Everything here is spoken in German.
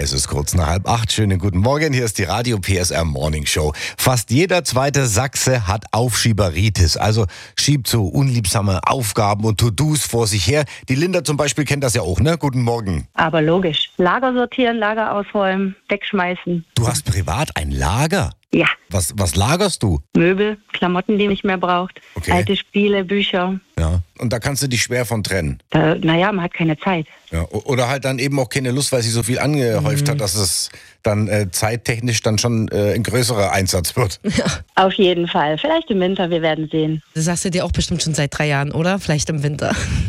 Es ist kurz nach 7:30. Schönen guten Morgen. Hier ist die Radio PSR Morning Show. Fast jeder zweite Sachse hat Aufschieberitis. Also schiebt so unliebsame Aufgaben und To-Dos vor sich her. Die Linda zum Beispiel kennt das ja auch, ne? Guten Morgen. Aber logisch. Lager sortieren, Lager ausräumen, wegschmeißen. Du hast privat ein Lager? Ja. Was lagerst du? Möbel, Klamotten, die man nicht mehr braucht. Okay. Alte Spiele, Bücher. Ja. Und da kannst du dich schwer von trennen. Man hat keine Zeit. Ja. Oder halt dann eben auch keine Lust, weil sich so viel angehäuft hat, dass es dann zeittechnisch dann schon ein größerer Einsatz wird. Auf jeden Fall. Vielleicht im Winter, wir werden sehen. Das sagst du dir auch bestimmt schon seit 3 Jahren, oder? Vielleicht im Winter.